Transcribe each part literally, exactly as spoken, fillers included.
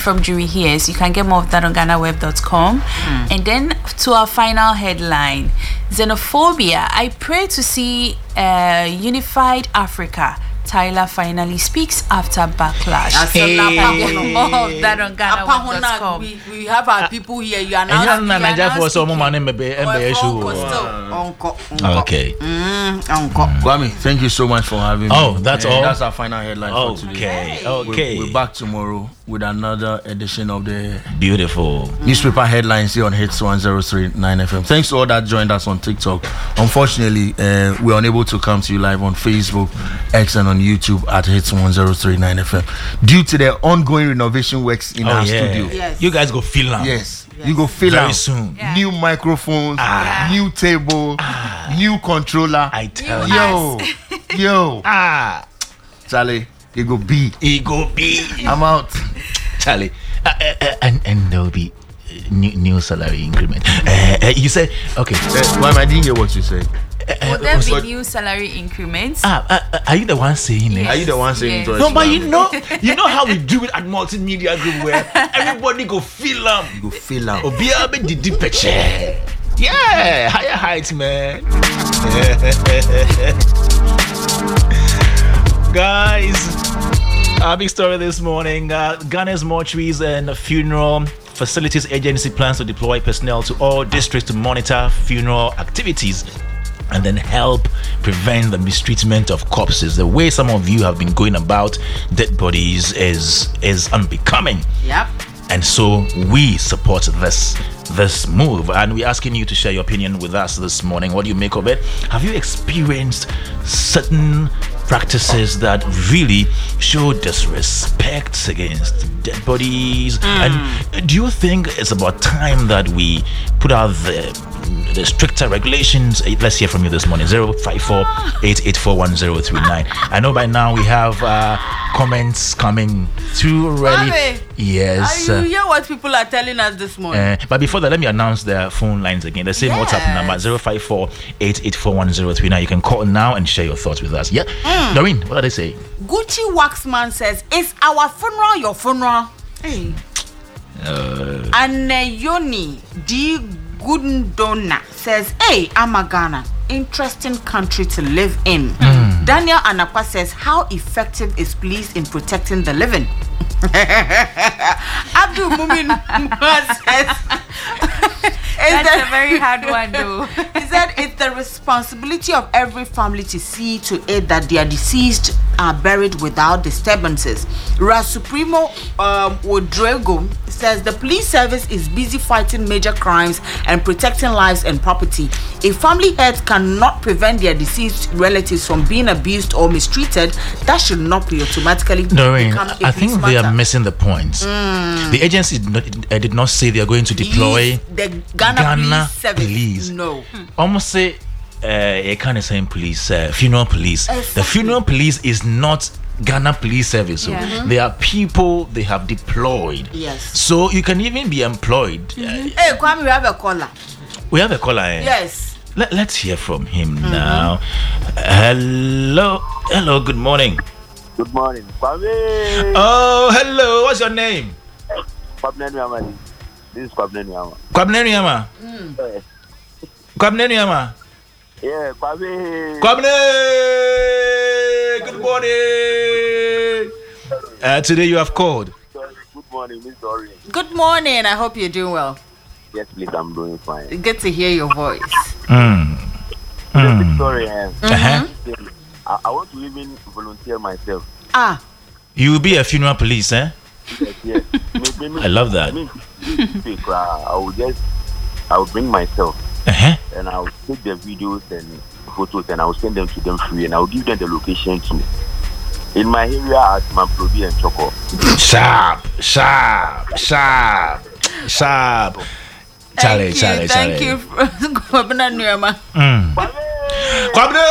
from Jury Hears. You can get more of that on ghana web dot com. Mm. And then to our final headline, xenophobia. I pray to see a unified Africa. Tyler finally speaks after backlash. Hey. More of that on ghana web dot com. We, we have our people here. You are now speaking. Okay. Mm, uncle. Kwame, thank you so much for having oh, me. Oh, that's and all. That's our final headline okay. for today. Okay. We're, we're back tomorrow with another edition of the beautiful newspaper headlines here on Hits one oh three point nine F M. Thanks to all that joined us on TikTok. Unfortunately, uh, we're unable to come to you live on Facebook, X, and on YouTube at Hits one oh three point nine F M due to the ongoing renovation works in oh, our yeah. studio. Yes. You guys go feel them. Yes. Yes. You go feel very out. soon. Yeah. New microphones, ah. new table, ah. new controller. I tell you, yo, yo, ah, Charlie, it go be, it go be. I'm out, Charlie, uh, uh, uh, and and there'll be new, new salary increment. Uh, uh, you said okay. Uh, Mom, I didn't hear what you said. Will there be new salary increments? Ah, uh, uh, are you the one saying yes. it? Are you the one saying yes. it? No, but you know, you know how we do it at Multimedia Group, where everybody go feel them. You go feel out. Obia be the deep picture. Yeah, higher heights, man. Guys, our big story this morning: uh, Ghana's mortuaries and funeral facilities agency plans to deploy personnel to all districts to monitor funeral activities and then help prevent the mistreatment of corpses. The way some of you have been going about dead bodies is is unbecoming. Yep. And so we support this this move, and we're asking you to share your opinion with us this morning. What do you make of it? Have you experienced certain practices that really show disrespect against dead bodies? Mm. And do you think it's about time that we put out the the stricter regulations? Let's hear from you this morning. zero five four, eight eight four, one zero three nine. I know by now we have uh, comments coming through already. Ave, yes. Are you hear what people are telling us this morning? Uh, but before that, let me announce the phone lines again. The same Yes. WhatsApp number zero five four, eight eight four, one zero three nine. You can call now and share your thoughts with us. Yeah. Mm. Doreen, what are they saying? Gucci Waxman says, "Is our funeral your funeral?" Hey. Uh, And uh, Yoni D. Gundona says, "Hey, I'm a Ghana. Interesting country to live in." Mm. Daniel Anapa says, "How effective is police in protecting the living?" Abdul Mumin says, That's the, a very hard one, though. He said it's the responsibility of every family to see to it that their deceased are buried without disturbances. Ra Supremo um, Odrego says the police service is busy fighting major crimes and protecting lives and property. If family heads cannot prevent their deceased relatives from being abused or mistreated, that should not be automatically Doreen, become a I think police they matter. are missing the point. Mm. The agency did not, uh, did not say they are going to deploy the Ghana, Ghana police service. police. No. Almost say a uh, kind of saying police, uh, funeral police. Exactly. The funeral police is not Ghana police service. So Yeah. Mm-hmm. they are people they have deployed. Yes. So you can even be employed. Mm-hmm. Uh, Hey, Kwame, we have a caller. we have a caller. Eh? Yes. Let, let's hear from him mm-hmm. now. Hello. Hello. Good morning. Good morning. Kwame. Oh, hello. What's your name? Kwabne Nyama. This is Kwabne Nyama. Kwabne Nyama. Mm. Kwabne Nyama. Yeah, Kwame. Kwabne. Good morning. Uh, today you have called. Good morning, Miss Doreen. Good morning. I hope you're doing well. Yes, please. I'm doing fine. Good to hear your voice. Mm. Mm. Sorry, eh? Uh-huh. I, I want to even volunteer myself. Ah. You will be a funeral police, eh? Yes, yes. Maybe, maybe, I love that. Maybe, I will just, I will bring myself, Uh-huh. and I will take the videos and photos, and I will send them to them free, and I will give them the location too. In my area at Mamprobi and Choco. Sharp, sharp, sharp, sharp. Charlie, Charlie, Charlie. Thank you, Kwabna Nyama. Mm. Kwabne!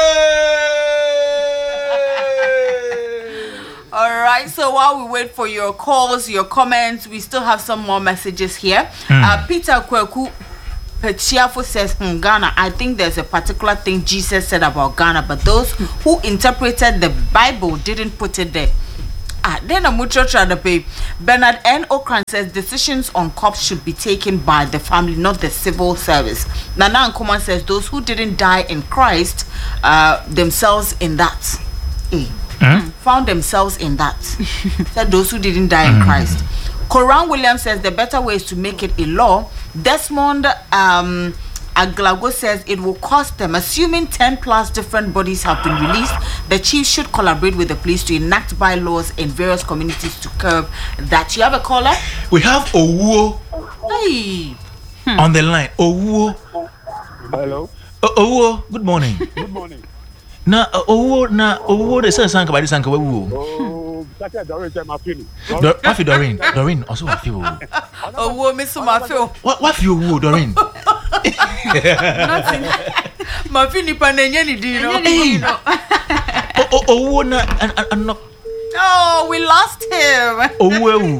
All right. So while we wait for your calls, your comments, we still have some more messages here. Mm. Uh, Peter Kweku Pechiafo says, hmm, Ghana, I think there's a particular thing Jesus said about Ghana, but those who interpreted the Bible didn't put it there. Ah, then a mucho try to pay. Bernard N. Okran says decisions on cops should be taken by the family, not the civil service. Nana Nkoman says those who didn't die in Christ uh, themselves in that. Eh. Mm? Found themselves in that. Said those who didn't die in Christ. Koran Williams says the better way is to make it a law. Desmond um, Aglago says it will cost them, assuming ten plus different bodies have been released, the chief should collaborate with the police to enact bylaws in various communities to curb that. You have a caller? We have Owuo Hey. on the line. Owuo. Hello. O- Owuo, good morning. Good morning. Na uh, Owuo, na Owuo, the son sanka by the sanka Owuo. Oh, that's a Doreen Mafini. Do- What for Doreen? Doreen also what for you? Oh, wo Mister Mafio. What what for you, Owuo, Doreen? Nothing. Mafio ni panenye ni dino. Hey. O- o- Owuo na and and no. Oh, we lost him. Owuo.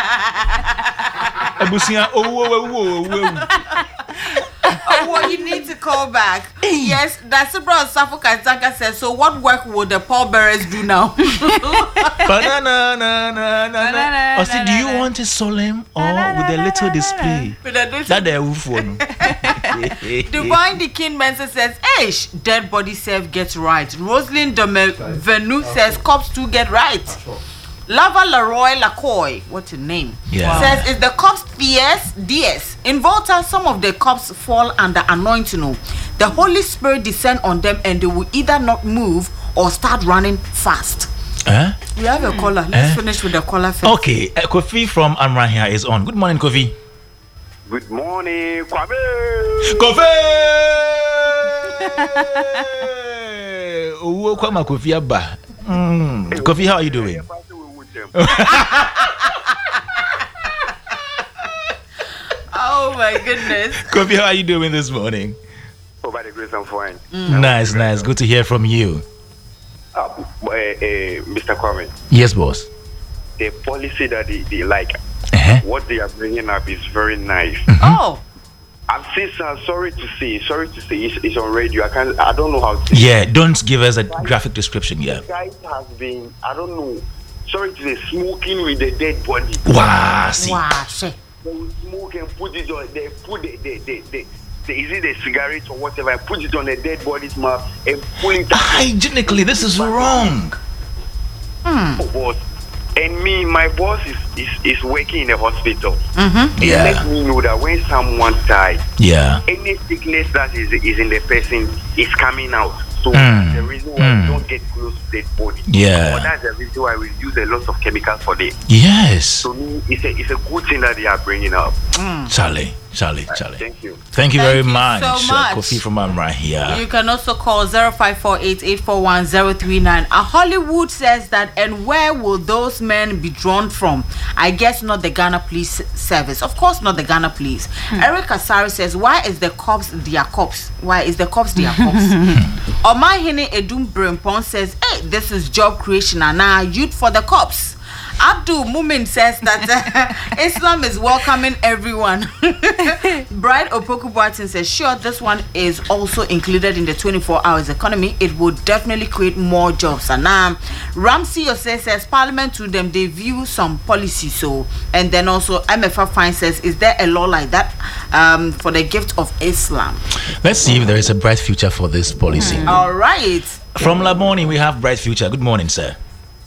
Ebusia Owuo Owuo Owuo. Oh, well, you need to call back. Yes, that's the brother Safo Kazaka says. So, what work would the pallbearers do now? Banana na na na na. Or say, do you want it solemn or with a little display? That they will for no. Divine the King Mensa says, Eish, dead body self gets right. Rosalind de Venu says, cops too get right. Lava Leroy Lacoy, what's her name? Yeah. Says, is the cops D S? D S. In Volta, some of the cops fall under anointing. The Holy Spirit descend on them and they will either not move or start running fast. Huh? We have a caller. Let's Eh? finish with the caller first. Okay, uh, Kofi from Amran here is on. Good morning, Kofi. Good morning, Kwame. Kofi! Owuo kwa Kofi aba. Mm. Kofi, how are you doing? Oh my goodness. Kofi, how are you doing this morning? Oh, by the grace and fine. Nice, nice. Good to hear from you. Uh, uh, uh, Mister Kwame, Yes, boss. the policy that they, they like, Uh-huh. what they are bringing up is very nice. Oh. I've seen some, sorry to say, sorry to say, it's, it's on radio. I can't, I don't know how to say. Yeah, don't give us a graphic description. Yeah. The guy has been, I don't know, sorry to say, smoking with the dead body. Wow, see. Wow, shit. They will smoke and put it on, they put the, the, the, the, the is it the cigarette or whatever, and put it on the dead body's mouth and pull it out. Hygienically, this is wrong. Oh, boss. And me, my boss is, is, is working in a hospital. Mm-hmm. Yeah. Let me know that when someone dies, Yeah. any sickness that is, is in the person is coming out. So Mm. the reason why Mm. we don't get close to dead body. Yeah. But that's the reason why we use a lot of chemicals for this. Yes. So me, it's a it's a good thing that they are bringing up. Charlie, Charlie, Charlie. Thank you. Thank you Thank very you much. so uh, much. Kofi from Amran here. You can also call zero five four eight, eight four one, zero three nine. A Hollywood says that, and where will those men be drawn from? I guess not the Ghana Police Service. Of course not the Ghana Police. Eric Asari says, why is the cops their cops? Why is the cops their cops? Omahene Edum Brempon says, hey, this is job creation and now youth for the cops. Abdul Mumin says that uh, Islam is welcoming everyone. Bride Opoku Boatin says, sure, this one is also included in the twenty-four hours economy. It would definitely create more jobs. And um, Ramsey Ose says, Parliament to them, they view some policy. So, and then also M F A Fine says, is there a law like that um, for the gift of Islam? Let's see if there is a bright future for this policy. All right. From La Morning, we have bright future. Good morning, sir.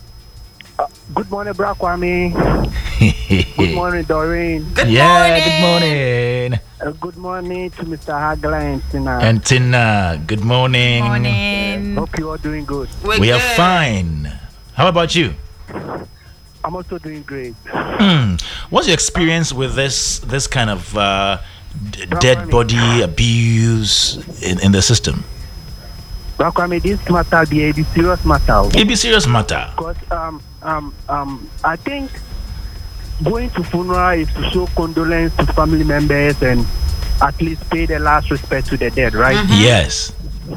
Good morning, Bra Kwame. Good morning, Doreen. Good yeah, morning. good morning. Uh, good morning to Mister Hagla and Tina. And Tina, good morning. Morning. Hope you are doing good. We're We are good. fine. How about you? I'm also doing great. Mm. What's your experience with this this kind of uh, d- dead body abuse in, in the system? Bra Kwame, this matter be a serious matter. It be serious matter. Because um um um I think going to funeral is to show condolence to family members and at least pay the last respect to the dead, right? Yes.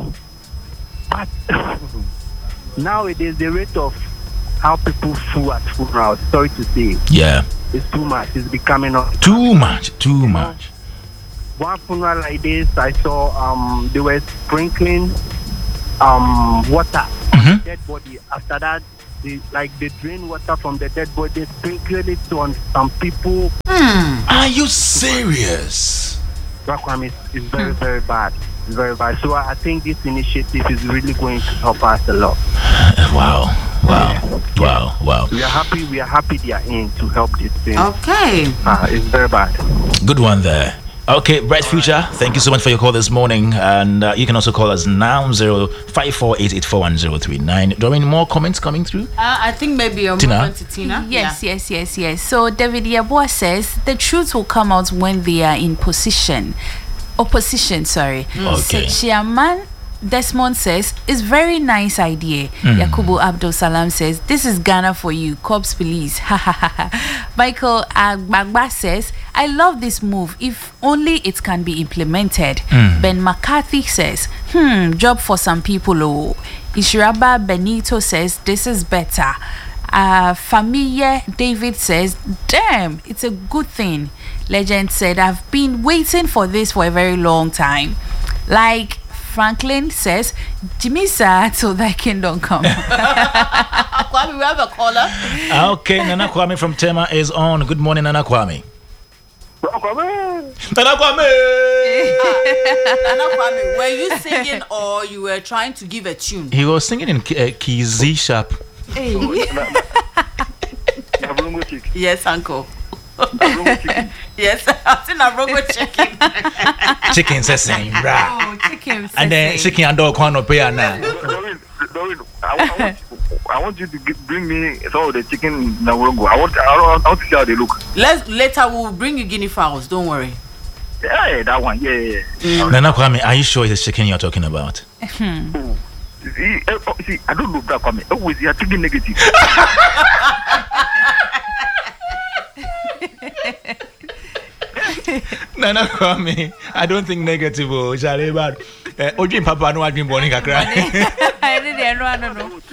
But nowadays the rate of how people fool at funerals, sorry to say, Yeah. is too much. It's becoming up. Too much. Too much. One funeral like this, I saw um they were sprinkling um water on Mhm. the dead body. After that, they like they drain water from the dead body, sprinkle it on some people. Are you serious? Background is, is very, very bad. It's very bad. So I think this initiative is really going to help us a lot. Wow. Wow. Wow. Wow. We are happy. We are happy they are in to help this thing. Okay. Uh, it's very bad. Good one there. Okay, Bright Future, thank you so much for your call this morning. And uh, you can also call us now, zero five four eight eight four one zero three nine. Do you have any more comments coming through? Uh, I think maybe you're Tina? moving to Tina. Yes, yes, yes, yes. So David Yabua says the truth will come out when they are in position. Opposition, sorry. Okay. Chairman Desmond says it's very nice idea. Mm. Yakubu Abdul Salam says this is Ghana for you, cops police. Michael Agbagba says I love this move if only it can be implemented. Mm. Ben McCarthy says hmm job for some people. Oh, Ishiraba Benito says this is better. Uh, Familia David says, damn, it's a good thing. Legend said, I've been waiting for this for a very long time. Like Franklin says, Jimisa till thy kingdom come. Kwame, we have a caller. Okay, Nana Kwame from Tema is on. Good morning, Nana Kwame. Nana Kwame! Nana Kwame, were you singing or you were trying to give a tune? He was singing in K- uh, Key Z sharp. Hey. Yes, uncle. Yes, I've seen a rogo chicken. Chicken says same, right? Oh, chicken. And then chicken and dog can't pay now. Doreen, Doreen, I want, I want, I want you to get, bring me some of the chicken in Naworongo. I want, I want, I want to see how they look. Let's later we'll bring you guinea fowls. Don't worry. Yeah, that one. Yeah, yeah. yeah. Nana Kwame, are you sure it's chicken you're talking about? Oh, see, eh, oh, see, I don't know that Kwame. Always you are thinking negative. Nana Kwame, I don't think negative. Oh, Shari, but Ojin Papa no Ojin Boni Kakra. I didn't know. I don't know.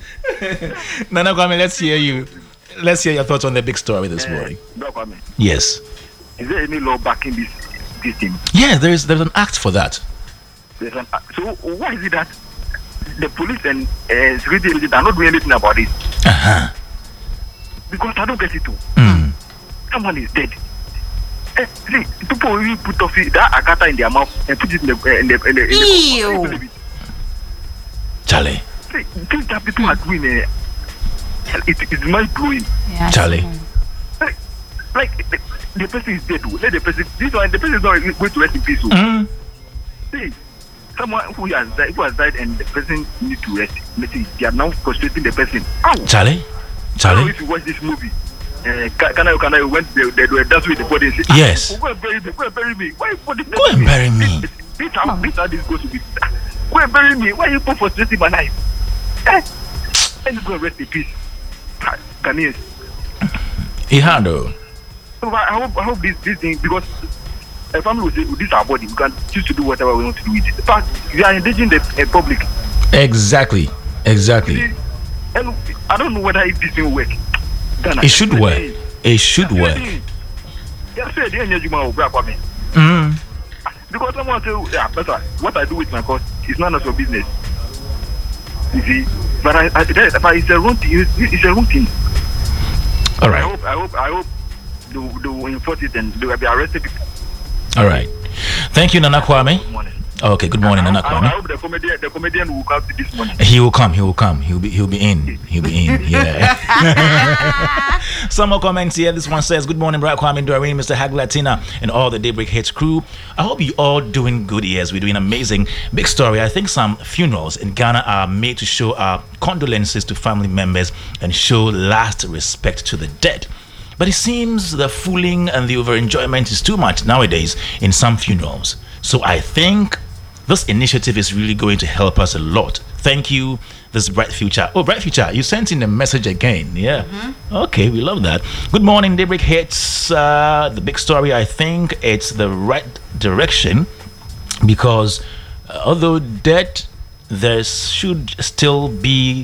Nana Kwame, let's hear you. Let's hear your thoughts on the big story this morning. That Kwame. Yes. Is there any law backing this this thing? Yeah, there's there's an act for that. There's an, so why is it that the police and uh, security agents are not doing anything about it? Uh huh. Because I don't get it too. Mm. Someone is dead. Eh, see, people will put off that akata in their mouth and put it in the uh, in the in the. In the Ew. Charlie. See, things that people are doing, uh, it is mind blowing. Yeah. Charlie. Like, like the, the person is dead. oh. Let the person. This one, the person is not going to rest in peace. oh. Mm. See, someone who has died, who has died, and the person need to rest. Let's see, they are now frustrating the person. Ow! Charlie. So Charlie. if you watch this movie, uh, can I, can I went they, they were dancing with the body and say, Yes. ah, go and bury me, go and bury me. Why you put Go and bury me. This, this how this how this goes to be. Ah, go and bury me. Why you put frustrating my life? Eh? Let me go and rest in peace. Ah, Ghanaians. He had though. So I I hope I hope this this thing, because a family will say, this is our body. We can choose to do whatever we want to do with it. But we are engaging the uh, public. Exactly. Exactly. And I don't know whether if this thing will work. Ghana, It should work. It should work. Yeah, say the energy man will break me. Mm. Because someone say, yeah, better. What I do with my cost is none of your business. You see, but I, I that, but it's a wrong thing. It's, it's a wrong thing. All I right. hope, I hope, I hope they, will- they will enforce it and they will be arrested people. All right. Thank you, Nana Kwame. Good morning. Okay. Good morning, I, Nana I, I Kwame. hope the comedian, the comedian will come to this morning. He will come. He will come. He'll be. He'll be in. He'll be in. Yeah. Some more comments here. This one says, "Good morning, Bright Kwame, Doreen, Mister Haglatina, and all the Daybreak Hits crew. I hope you all doing good. Yes, we're doing amazing. Big story. I think some funerals in Ghana are made to show our condolences to family members and show last respect to the dead. But it seems the fooling and the over-enjoyment is too much nowadays in some funerals. So I think this initiative is really going to help us a lot. Thank you, this Bright Future. Oh, Bright Future, you sent in a message again. Yeah. Mm-hmm. Okay, we love that. Good morning, Daybreak Hits. Uh, the big story, I think it's the right direction because uh, although debt, there should still be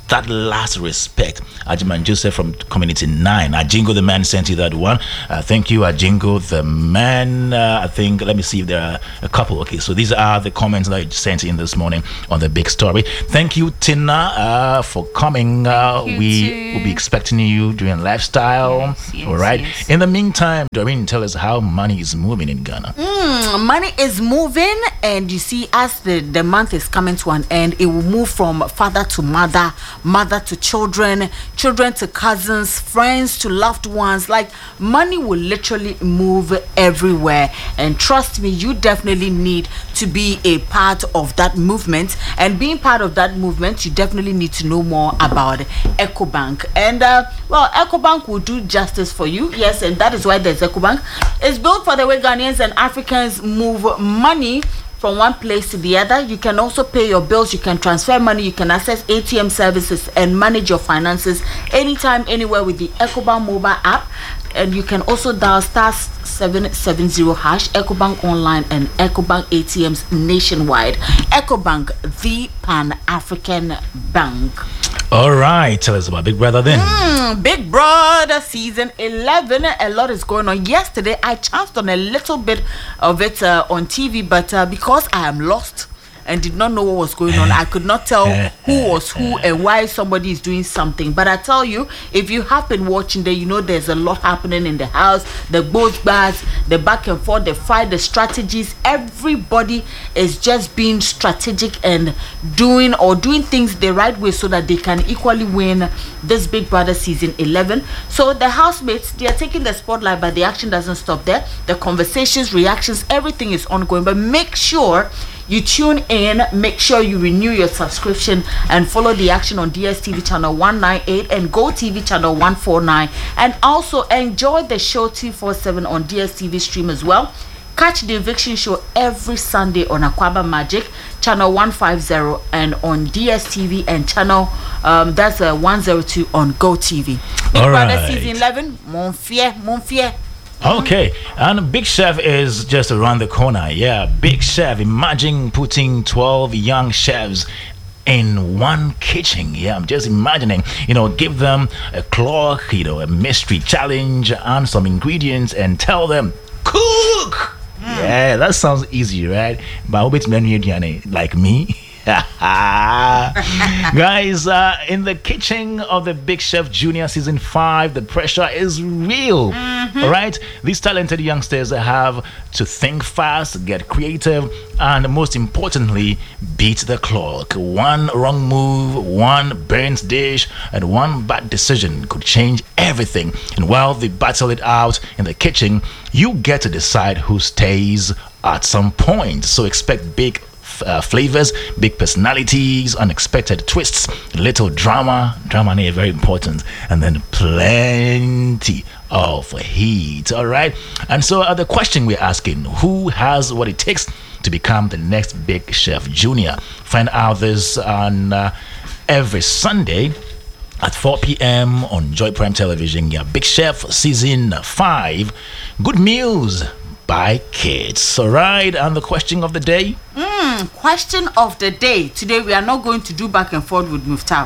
that last respect. Ajiman Joseph from Community nine. Ajingo the man sent you that one. Uh, thank you, Ajingo the man. Uh, I think, let me see if there are a couple. Okay, so these are the comments that you sent in this morning on the big story. Thank you, Tina, uh, for coming. Uh, we too. will be expecting you during lifestyle. Yes, yes, all right. Yes. In the meantime, Doreen, tell us how money is moving in Ghana. Mm, money is moving, and you see, as the, the month is coming to an end, it will move from father to mother, mother to children, children to cousins, friends to loved ones. Like, money will literally move everywhere, and trust me, you definitely need to be a part of that movement. And being part of that movement, you definitely need to know more about EcoBank. And uh, well, EcoBank will do justice for you. Yes, and that is why there's EcoBank. It's built for the way Ghanaians and Africans move money from one place to the other. You can also pay your bills, you can transfer money, you can access A T M services and manage your finances anytime, anywhere with the EcoBank mobile app. And you can also dial star seven seven zero hash EcoBank online and EcoBank A T Ms nationwide. EcoBank, the Pan-African Bank. All right, tell us about Big Brother then. Mm, Big Brother season eleven. A lot is going on. Yesterday, I chanced on a little bit of it uh, on T V, but uh, because I am lost and did not know what was going on, I could not tell who was who and why somebody is doing something. But I tell you, if you have been watching there, you know there's a lot happening in the house. The both bars, the back and forth, the fight, the strategies. Everybody is just being strategic and doing or doing things the right way so that they can equally win this Big Brother season eleven. So the housemates, they are taking the spotlight, but the action doesn't stop there. The conversations, reactions, everything is ongoing. But make sure you tune in, make sure you renew your subscription and follow the action on D S T V channel one ninety-eight and Go T V channel one forty-nine. And also enjoy the show two forty-seven on D S T V stream as well. Catch the eviction show every Sunday on Aquaba Magic channel one fifty and on D S T V and channel um, that's uh, one oh two on Go T V. Big All Brother right. season eleven, mon fier, mon fier. Okay, and Big Chef is just around the corner. Yeah, Big Chef. Imagine putting twelve young chefs in one kitchen. Yeah, I'm just imagining, you know, give them a clock, you know, a mystery challenge and some ingredients and tell them, cook! Mm. Yeah, that sounds easy, right? But I hope it's many like me. Guys, uh, in the kitchen of the Big Chef Junior season five, the pressure is real. Mm-hmm. All right, these talented youngsters have to think fast, get creative, and most importantly, beat the clock. One wrong move, one burnt dish, and one bad decision could change everything. And while they battle it out in the kitchen, you get to decide who stays at some point. So expect big Uh, flavors, big personalities, unexpected twists, little drama, drama is very important, and then plenty of heat. All right, and so uh, the question we're asking: who has what it takes to become the next Big Chef Junior? Find out this on uh, every Sunday at four p.m. on Joy Prime Television. Yeah, Big Chef season five. Good meals by kids. All right, and the question of the day. Mm, question of the day. Today we are not going to do back and forth with Muftar.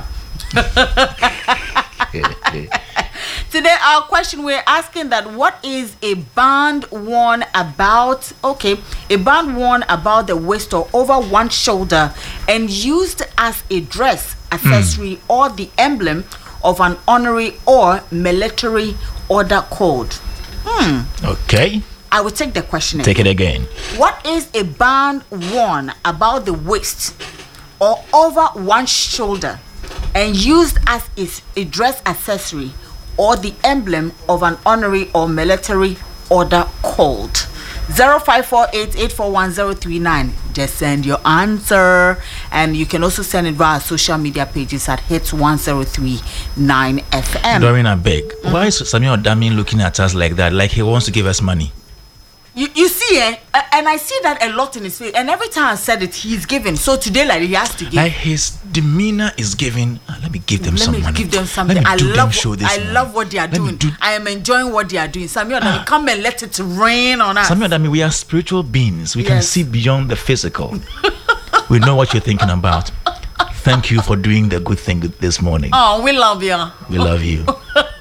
Today our question, we're asking that what is a band worn about, okay, a band worn about the waist or over one shoulder and used as a dress, accessory, mm. or the emblem of an honorary or military order code? Hmm. Okay. I will take the question again. Take it again. What is a band worn about the waist or over one shoulder and used as a dress accessory or the emblem of an honorary or military order code? zero five four eight, eight four one zero three nine. Just send your answer, and you can also send it via social media pages at Hits one oh three nine F M. Doreen, I beg. Mm-hmm. Why is Samuel Damin looking at us like that, like he wants to give us money? You, you see, eh? And I see that a lot in his face. And every time I said it, he's giving. So today, like, he has to give. Like his demeanor is giving. Uh, let me give them let some me money. Give them something. Let me I do love. them show this I money. love what they are let doing. Do... I am enjoying what they are doing. Samuel, uh, come and let it rain on us. Samuel, I mean, we are spiritual beings. We yes. can see beyond the physical. We know what you're thinking about. thank you for doing the good thing this morning. Oh, we love you. We love you.